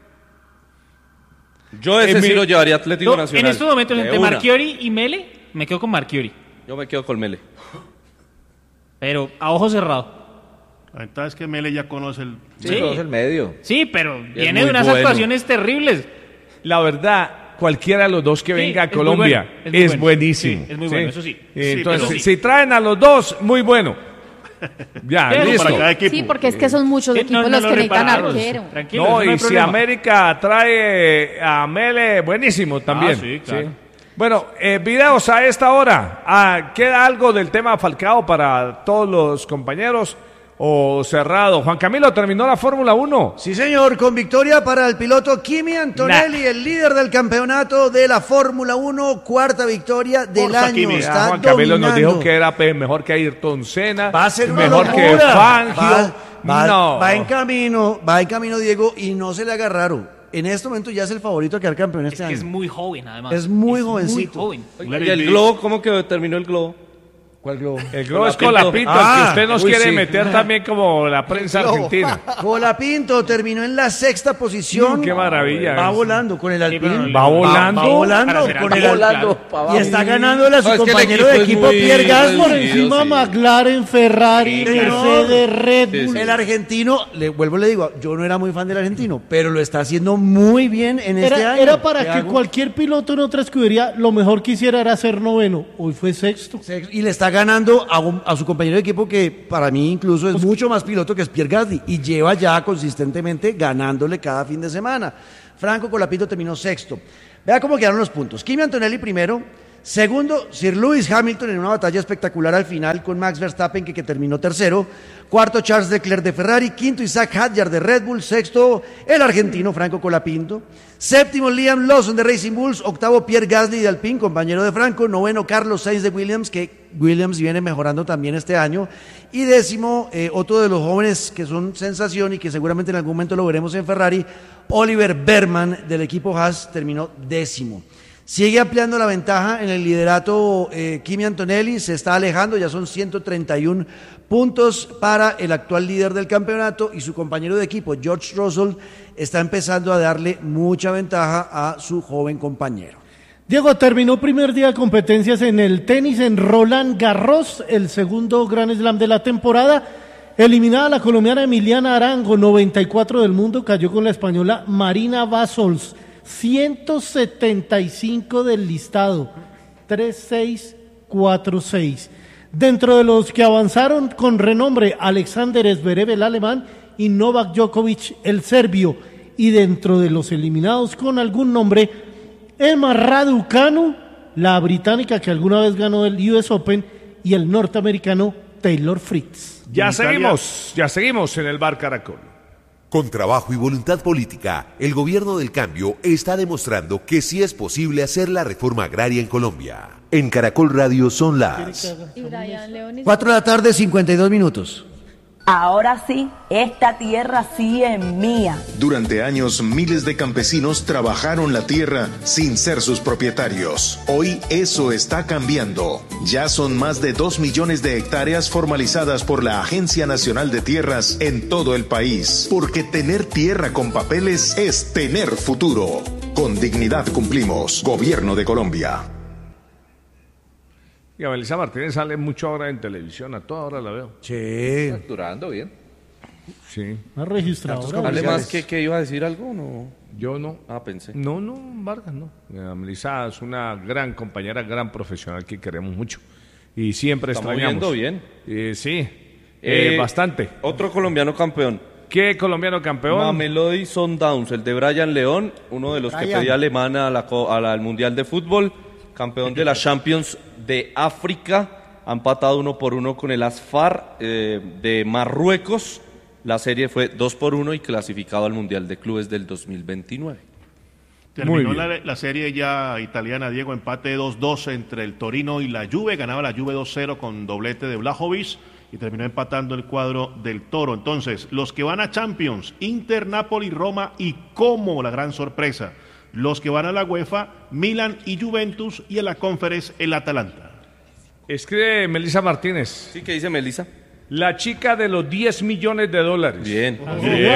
Yo ese En sí mi- lo llevaría a Atlético No, Nacional. en estos momentos, De entre una. Marchiori y Mele, me quedo con Marchiori, Yo me quedo con Mele. pero a ojo cerrado. La ventaja es que Mele ya conoce el... Sí, conoce el medio. Sí, pero es viene muy de unas bueno. actuaciones terribles. La verdad, cualquiera de los dos que Sí, venga a es muy Colombia bueno, es es, muy bueno. buenísimo. Sí, es muy bueno, eso sí. Eh, Entonces, Sí, pero- si traen a los dos, muy bueno. Ya, Pero listo. para cada equipo. Sí, porque es que son muchos Eh, equipos no, no los lo que necesitan reparamos. arquero. Tranquilo, No, eso no y hay si problema. América trae a Mele, buenísimo también. Ah, sí, claro. Bueno, eh, videos a esta hora. Ah, ¿queda algo del tema Falcao para todos los compañeros o cerrado? Juan Camilo, ¿terminó la Fórmula uno? Sí, señor, con victoria para el piloto Kimi Antonelli, el líder del campeonato de la Fórmula uno, cuarta victoria del Forza, año. Kimi. Está Juan Camilo nos dominando. dijo que era pe- mejor que Ayrton Senna, Va a ser una mejor que locura. Fangio. Va, va- no. va en camino, va en camino Diego y no se le agarraron. En este momento ya es el favorito a quedar campeón este Es que año. es muy joven, además. Es muy jovencito. Muy joven. Oiga, ¿y el globo? ¿Cómo que terminó el globo? ¿Cuál globo? El globo es Colapinto, ah, el que usted nos uy, quiere sí. meter también como la prensa argentina. Colapinto terminó en la sexta posición. Mm, qué maravilla. Va es. volando con el Alpine. Va volando. Va, va volando con el volando Y está ganando a su No, es que el compañero de equipo equipo es muy Pierre Gasly. Por reducido, encima sí. McLaren, Ferrari, Sí, señor. Mercedes, Red Sí, Bull. sí. El argentino, le vuelvo le digo, yo no era muy fan del argentino, pero lo está haciendo muy bien en este Era, año. era para ¿Qué que hago? cualquier piloto en otra escudería lo mejor que hiciera era ser noveno. Hoy fue sexto. Y le está ganando a, un- a su compañero de equipo que para mí incluso Pues es mucho más piloto que es Pierre Gasly y lleva ya consistentemente ganándole cada fin de semana. Franco Colapinto terminó sexto. Vea cómo quedaron los puntos. Kimi Antonelli primero. Segundo, Sir Lewis Hamilton en una batalla espectacular al final con Max Verstappen que, que terminó tercero. Cuarto, Charles Leclerc de Ferrari. Quinto, Isaac Hadjar de Red Bull. Sexto, el argentino Franco Colapinto. Séptimo, Liam Lawson de Racing Bulls. Octavo, Pierre Gasly de Alpine, compañero de Franco. Noveno, Carlos Sainz de Williams, que Williams viene mejorando también este año. Y décimo, eh, otro de los jóvenes que son sensación y que seguramente en algún momento lo veremos en Ferrari, Oliver Berman del equipo Haas terminó décimo. Sigue ampliando la ventaja en el liderato eh, Kimi Antonelli, se está alejando, ya son ciento treinta y uno puntos para el actual líder del campeonato y su compañero de equipo, George Russell, está empezando a darle mucha ventaja a su joven compañero. Diego, terminó primer día de competencias en el tenis en Roland Garros, el segundo Grand Slam de la temporada. Eliminada la colombiana Emiliana Arango, noventa y cuatro del mundo, cayó con la española Marina Basols, ciento setenta y cinco del listado, tres seis cuatro seis. Dentro de los que avanzaron con renombre, Alexander Zverev, el alemán, y Novak Djokovic, el serbio. Y dentro de los eliminados con algún nombre, Emma Raducanu, la británica que alguna vez ganó el U S Open, y el norteamericano Taylor Fritz. Ya seguimos, ya seguimos en el Bar Caracol. Con trabajo y voluntad política, el gobierno del cambio está demostrando que sí es posible hacer la reforma agraria en Colombia. En Caracol Radio son las cuatro de la tarde, cincuenta y dos minutos. Ahora sí, esta tierra sí es mía. Durante años, miles de campesinos trabajaron la tierra sin ser sus propietarios. Hoy eso está cambiando. Ya son más de dos millones de hectáreas formalizadas por la Agencia Nacional de Tierras en todo el país. Porque tener tierra con papeles es tener futuro. Con dignidad cumplimos. Gobierno de Colombia. Y a Melissa Martínez sale mucho ahora en televisión, a toda hora la veo. Sí. Facturando bien. Sí. Una registradora. ¿Vale más que, que iba a decir algo? No. Yo no. Ah, pensé. No, no, Vargas, no. Eh, Melissa es una gran compañera, gran profesional que queremos mucho. Y siempre Estamos extrañamos. viendo bien. Eh, sí, eh, Eh, bastante. Otro colombiano campeón. ¿Qué colombiano campeón? Mamelody Sundowns, el de Brian León, uno de los que Brian. pedía alemana a la, co- a la- al Mundial de Fútbol, campeón de la Champions de África, ha empatado uno por uno con el Asfar eh, de Marruecos. La serie fue dos por uno y clasificado al Mundial de Clubes del dos mil veintinueve. Terminó la, la serie ya italiana, Diego, empate dos dos entre el Torino y la Juve, ganaba la Juve dos cero con doblete de Vlahovic y terminó empatando el cuadro del Toro. Entonces, los que van a Champions, Inter, Napoli, Roma y como la gran sorpresa, los que van a la UEFA, Milan y Juventus y a la Conference el Atalanta. Escribe Melissa Martínez. Sí, ¿qué dice Melissa? La chica de los diez millones de dólares. Bien. Bien.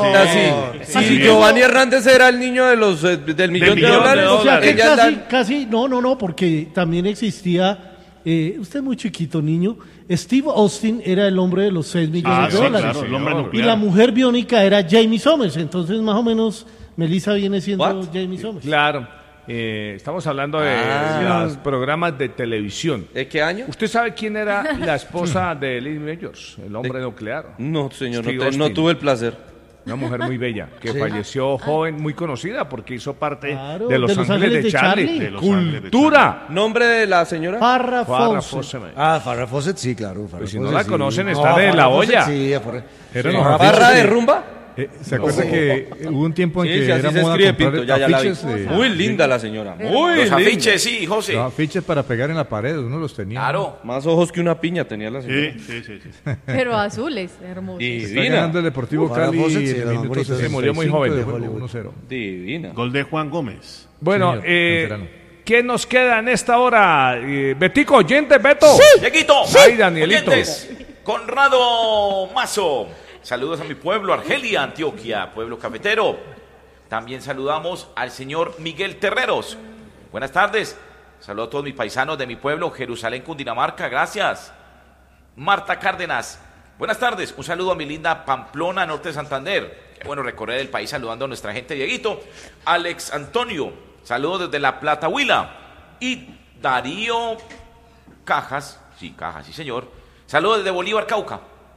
Así, si Giovanni Hernández era el niño de los eh, del millón de, millón de dólares, O sea, que ella casi, da- casi, no, no, no, porque también existía, eh, usted es muy chiquito, niño, Steve Austin era el hombre de los seis millones Ah, de sí, dólares. claro, el hombre y nuclear. la mujer biónica era Jamie Somers, entonces más o menos Melissa viene siendo What? Jamie Somers. Claro. Eh, estamos hablando de Ah. los programas de televisión. ¿De qué año? ¿Usted sabe quién era la esposa de Lee Majors, el hombre nuclear? No, señor, no, Steve te- no Austin. tuve el placer. Una mujer muy bella, que Sí. falleció joven, muy conocida, porque hizo parte Claro, de Los, Ángeles, de Charlie. De Los Ángeles de ¡Cultura! ¿Nombre de la señora? Farrah Farrah Fawcett. Fawcett. Ah, Farrah Fawcett, sí, claro. Farrah Pues si no Fawcett, la sí. conocen, No, está de Farrah la Fawcett, olla. Sí, Farrah- Eran sí. los ¿Barra afiches de que- rumba? Eh, ¿Se acuerda No. que hubo un tiempo en Sí, que sí, así era se moda escribe, comprar Pinto, ya, ya la vi. afiches de- Muy linda la señora, muy Los linda. afiches, sí, José. los afiches para pegar en la pared, uno los tenía. Claro. Más ojos que una piña tenía la señora. Sí, sí, sí. sí. Pero azules, hermosos. Y- Está Divina. ganando el Deportivo Farrah Cali Fawcett, sí, en era el más minuto bonita. Se murió muy sesenta y cinco joven. de de juego, Hollywood. uno cero. Divina. Gol de Juan Gómez. Bueno, Señor, eh, canterano. ¿Quién nos queda en esta hora? Eh, Betico, oyente, Beto. Sí. Dieguito. Sí. Ay, Danielito. Oyentes. Conrado Mazo. Saludos a mi pueblo, Argelia, Antioquia, pueblo cafetero. También saludamos al señor Miguel Terreros. Buenas tardes. Saludos a todos mis paisanos de mi pueblo, Jerusalén, Cundinamarca. Gracias. Marta Cárdenas. Buenas tardes. Un saludo a mi linda Pamplona, norte de Santander. Qué bueno recorrer el país saludando a nuestra gente, Dieguito. Alex Antonio. Saludos desde La Plata, Huila. Y Darío Cajas. Sí, Cajas, sí, señor. Saludos desde Bolívar, Cauca.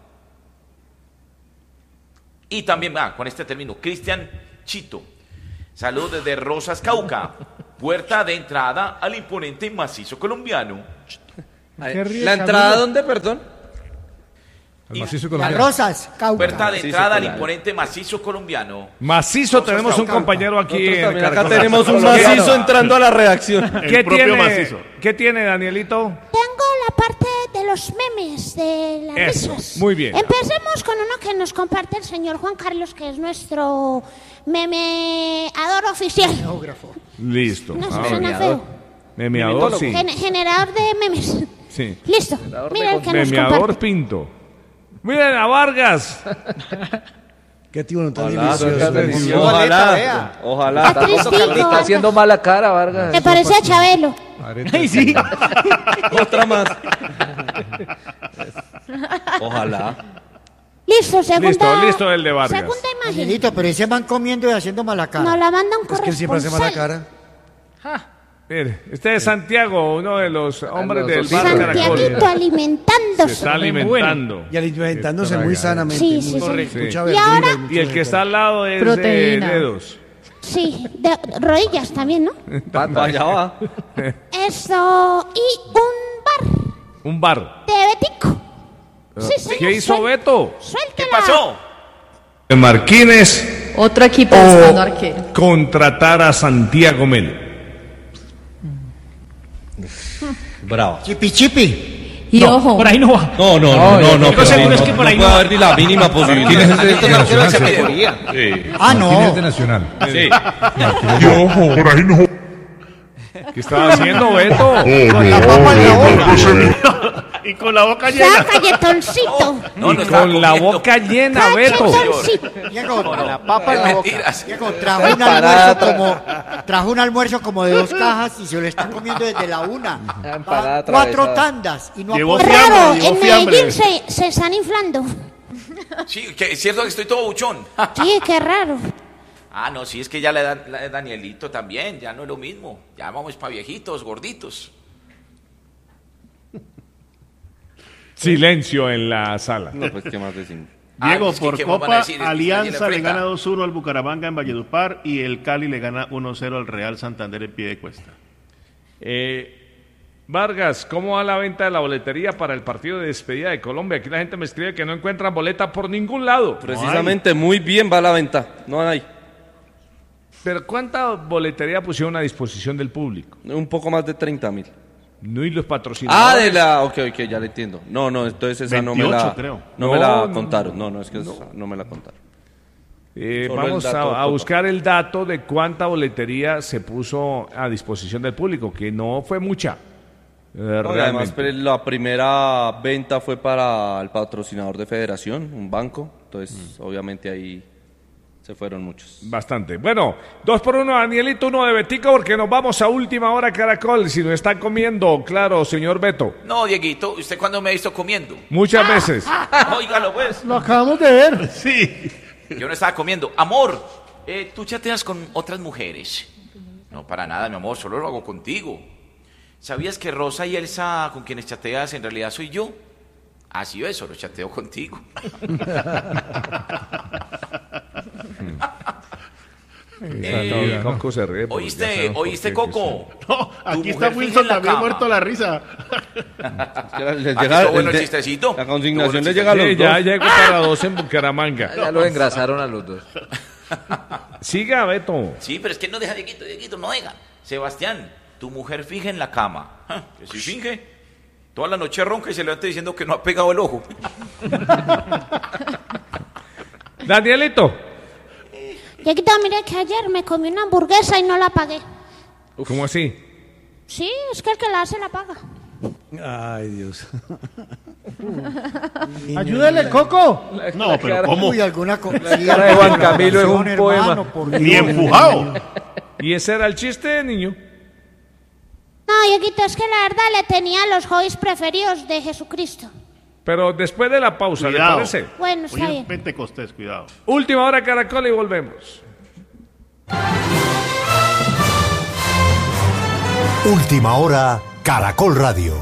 Y también, ah, con este término, Cristian Chito. Saludos desde Rosas, Cauca. Puerta de entrada al imponente macizo colombiano. ¿La entrada dónde, perdón? El macizo Las colombiano. Rosas, Cauca. Puerta de entrada al imponente macizo colombiano. Macizo, Rosas, tenemos un Cauca. compañero aquí en También acá Caracol. tenemos un macizo entrando a la redacción. ¿Qué El propio tiene, macizo. ¿Qué tiene, Danielito? Tengo la parte de los memes, de las Eso, risas. muy bien. Empecemos con uno que nos comparte el señor Juan Carlos, que es nuestro memeador oficial. Listo. No, eso Ah, suena feo. Memeador, sí. Gen- generador de memes. Sí. Listo. Mira el que nos Memeador comparte. Pinto. Miren a Vargas. Qué tío tan Ojalá, delicioso. Ojalá. Ojalá. Está tristico. Está haciendo mala cara, Vargas. Me parece a Chabelo. Ay, sí. Otra más. Ojalá. Listo, segunda. Listo, listo el de Vargas. Segunda imagen. Danielito, pero ese van comiendo y haciendo mala cara. Nos la manda un Es que él siempre hace mala corresponsal. cara. Mire, este es Santiago, uno de los hombres del los bar Santiaguito Caracol. alimentándose. Se está alimentando. Y alimentándose muy sanamente. Sí, muy sí, sí. correcto. Sí. Mucha Y verdura ahora- mucho Y el que está al lado es de Proteína. dedos. Sí, de rodillas también, ¿no? Allá va. Eso. Y un bar Un bar. de Betico. Sí, señor, ¿Qué hizo suel- Beto? Suéltela. ¿Qué pasó? Marquines Otro equipo buscando o arquero. contratar a Santiago Melo. Bravo. Chipi chipi. Y ojo, Por ahí no va. No, no, no, no, no. Lo pero seguro no, es que por no ahí puede no. haber ni la mínima posibilidad. Martínez es de Yo no quiero esa Nacional. categoría. Sí. Ah, Martínez es no. de Nacional. Sí. Por ahí no. ¿Qué estaba haciendo Beto? Con la papa en la boca. Y con la boca llena. Saca, Galletoncito. No, Y no estaba con la comiendo. boca llena, Beto. Cachetoncito. Diego, No, la papa en es la boca. mentiras. Diego, trajo un almuerzo como trajo un almuerzo como de dos cajas y se lo está comiendo desde la una. empanada Va cuatro atravesada. tandas y no ha Llevó podido. fiambre, Raro, llevó en fiambre. Medellín se, se están inflando. Sí, que es cierto que estoy todo buchón. Sí, qué raro. Ah, no, sí, es que ya la edad, la de Danielito también, ya no es lo mismo. Ya vamos para viejitos, gorditos. Silencio en la sala. No, pues, ¿qué más decimos? Diego, Ah, es que por ¿qué más van a Copa, decir? Es que Alianza nadie le le gana enfrenta. dos uno al Bucaramanga en Valledupar y el Cali le gana uno cero al Real Santander en pie de cuesta. Eh, Vargas, ¿cómo va la venta de la boletería para el partido de despedida de Colombia? Aquí la gente me escribe que no encuentran boleta por ningún lado. Precisamente, muy bien va la venta. No hay. Pero ¿cuánta boletería pusieron a disposición del público? Un poco más de treinta mil. No, y los patrocinadores. Ah, de la... Ok, ok, ya le entiendo. No, no, entonces esa no me veintiocho, la... creo. No, me No, la no, contaron. No, no, es que esa no me la contaron. Eh, Solo el vamos dato a, a total. buscar el dato de cuánta boletería se puso a disposición del público, que no fue mucha. eh, No, y además, realmente. pero la primera venta fue para el patrocinador de Federación, un banco. Entonces, obviamente ahí se fueron muchos. Bastante. Bueno, dos por uno, Danielito, uno de Betico, porque nos vamos a última hora Caracol. Si nos están comiendo, claro, señor Beto. No, Dieguito, ¿usted cuándo me ha visto comiendo? Muchas veces. Óigalo, pues. Lo acabamos de ver. Sí. Yo no estaba comiendo. Amor, eh, ¿tú chateas con otras mujeres? No, para nada, mi amor, solo lo hago contigo. ¿Sabías que Rosa y Elsa, con quienes chateas, en realidad soy yo? Así es, solo chateo contigo. Eh, Coco se ríe porque ya ¿Oíste, sabemos por oíste qué, Coco? No, aquí Tu está mujer Wilson finge en la también cama. muerto la risa. Les Aquí llega estuvo bueno el el de- chistecito. La consignación Estuvo le bueno el llega a los Sí, ya dos. llego para dos en Bucaramanga. Ya lo engrasaron a los dos. Siga, Beto. Sí, pero es que no deja Dieguito, Dieguito, no deja. Sebastián, tu mujer finge en la cama. Ah, que si finge, toda la noche ronca y se levanta diciendo que no ha pegado el ojo. Danielito. Yaquito, mire que ayer me comí una hamburguesa y no la pagué. ¿Cómo así? Sí, es que el que la hace la paga. Ay, Dios. Ayúdale, Coco. No, pero ¿cómo? Uy, alguna cosa. La cara de Juan Camilo es un poema. Ni empujado. ¿Y ese era el chiste, niño? No, Dieguito, es que la verdad le tenía los hobbies preferidos de Jesucristo. Pero después de la pausa, Cuidado. ¿le parece? Bueno, está Hoy bien. es Pentecostés, cuidado. Última hora, Caracol, y volvemos. Última hora, Caracol Radio.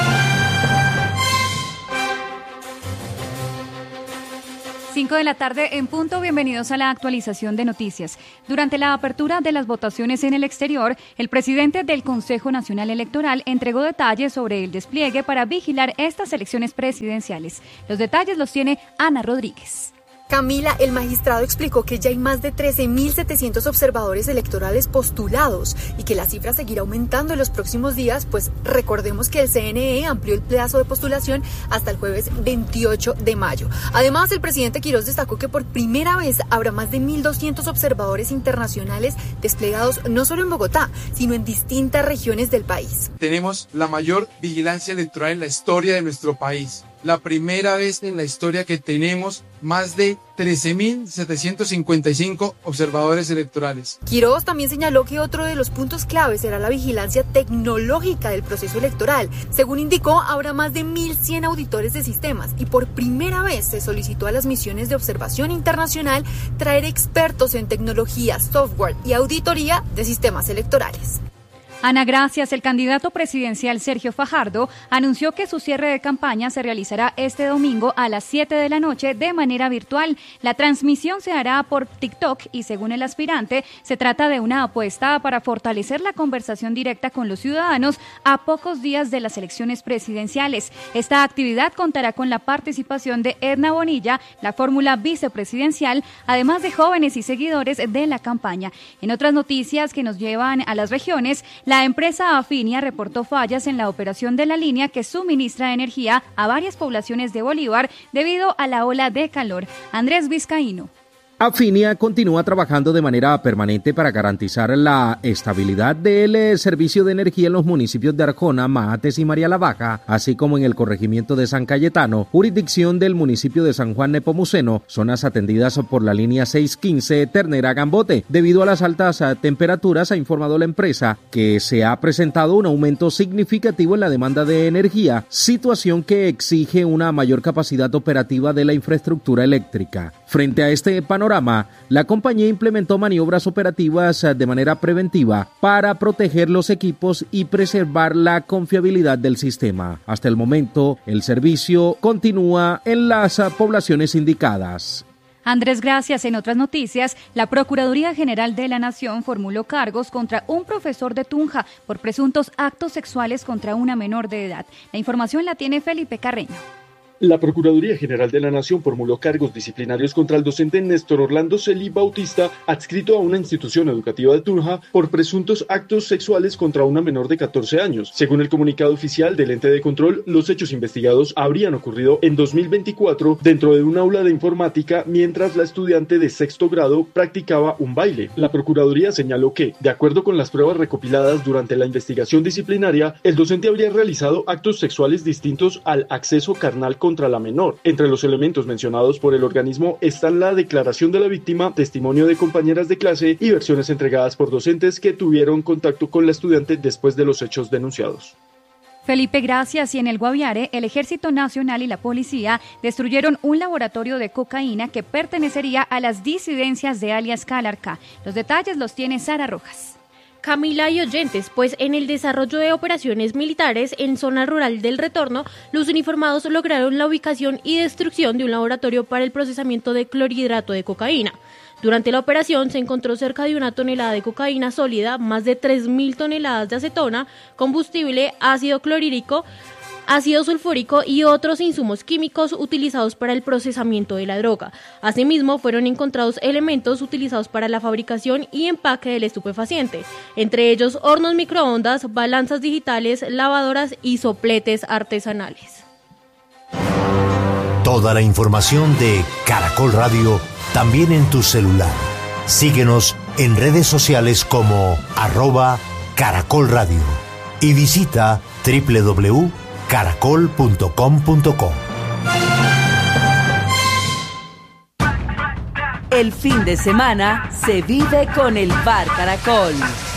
cinco de la tarde en punto, bienvenidos a la actualización de noticias. Durante la apertura de las votaciones en el exterior, el presidente del Consejo Nacional Electoral entregó detalles sobre el despliegue para vigilar estas elecciones presidenciales. Los detalles los tiene Ana Rodríguez. Camila, el magistrado explicó que ya hay más de trece mil setecientos observadores electorales postulados y que la cifra seguirá aumentando en los próximos días, pues recordemos que el C N E amplió el plazo de postulación hasta el jueves veintiocho de mayo. Además, el presidente Quirós destacó que por primera vez habrá más de mil doscientos observadores internacionales desplegados no solo en Bogotá, sino en distintas regiones del país. Tenemos la mayor vigilancia electoral en la historia de nuestro país. La primera vez en la historia que tenemos más de trece mil setecientos cincuenta y cinco observadores electorales. Quirós también señaló que otro de los puntos claves será la vigilancia tecnológica del proceso electoral. Según indicó, habrá más de mil cien auditores de sistemas y por primera vez se solicitó a las misiones de observación internacional traer expertos en tecnología, software y auditoría de sistemas electorales. Ana, gracias. El candidato presidencial Sergio Fajardo anunció que su cierre de campaña se realizará este domingo a las siete de la noche de manera virtual. La transmisión se hará por TikTok y, según el aspirante, se trata de una apuesta para fortalecer la conversación directa con los ciudadanos a pocos días de las elecciones presidenciales. Esta actividad contará con la participación de Edna Bonilla, la fórmula vicepresidencial, además de jóvenes y seguidores de la campaña. En otras noticias que nos llevan a las regiones, la empresa Afinia reportó fallas en la operación de la línea que suministra energía a varias poblaciones de Bolívar debido a la ola de calor. Andrés Vizcaíno. Afinia continúa trabajando de manera permanente para garantizar la estabilidad del eh, servicio de energía en los municipios de Arjona, Mahates y María la Baja, así como en el corregimiento de San Cayetano, jurisdicción del municipio de San Juan Nepomuceno, zonas atendidas por la línea seiscientos quince Ternera-Gambote. Debido a las altas uh, temperaturas, ha informado la empresa que se ha presentado un aumento significativo en la demanda de energía, situación que exige una mayor capacidad operativa de la infraestructura eléctrica. Frente a este panorama, la compañía implementó maniobras operativas de manera preventiva para proteger los equipos y preservar la confiabilidad del sistema. Hasta el momento, el servicio continúa en las poblaciones indicadas. Andrés, gracias. En otras noticias, la Procuraduría General de la Nación formuló cargos contra un profesor de Tunja por presuntos actos sexuales contra una menor de edad. La información la tiene Felipe Carreño. La Procuraduría General de la Nación formuló cargos disciplinarios contra el docente Néstor Orlando Celi Bautista, adscrito a una institución educativa de Tunja, por presuntos actos sexuales contra una menor de catorce años. Según el comunicado oficial del ente de control, los hechos investigados habrían ocurrido en dos mil veinticuatro dentro de un aula de informática mientras la estudiante de sexto grado practicaba un baile. La Procuraduría señaló que, de acuerdo con las pruebas recopiladas durante la investigación disciplinaria, el docente habría realizado actos sexuales distintos al acceso carnal con contra la menor. Entre los elementos mencionados por el organismo están la declaración de la víctima, testimonio de compañeras de clase y versiones entregadas por docentes que tuvieron contacto con la estudiante después de los hechos denunciados. Felipe, gracias. Y en el Guaviare, el Ejército Nacional y la Policía destruyeron un laboratorio de cocaína que pertenecería a las disidencias de alias Calarca. Los detalles los tiene Sara Rojas. Camila y oyentes, pues en el desarrollo de operaciones militares en zona rural del Retorno, los uniformados lograron la ubicación y destrucción de un laboratorio para el procesamiento de clorhidrato de cocaína. Durante la operación se encontró cerca de una tonelada de cocaína sólida, más de tres mil toneladas de acetona, combustible, ácido clorhídrico, ácido sulfúrico y otros insumos químicos utilizados para el procesamiento de la droga. Asimismo, fueron encontrados elementos utilizados para la fabricación y empaque del estupefaciente, entre ellos hornos microondas, balanzas digitales, lavadoras y sopletes artesanales. Toda la información de Caracol Radio también en tu celular. Síguenos en redes sociales como arroba Caracol Radio. y visita doble u doble u doble u punto caracol punto com punto co. El fin de semana se vive con el Bar Caracol.